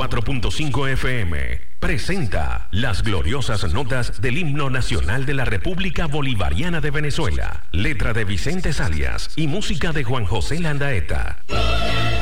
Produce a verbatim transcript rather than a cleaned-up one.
cuatro punto cinco F M presenta las gloriosas notas del himno nacional de la República Bolivariana de Venezuela, letra de Vicente Salias y música de Juan José Landaeta.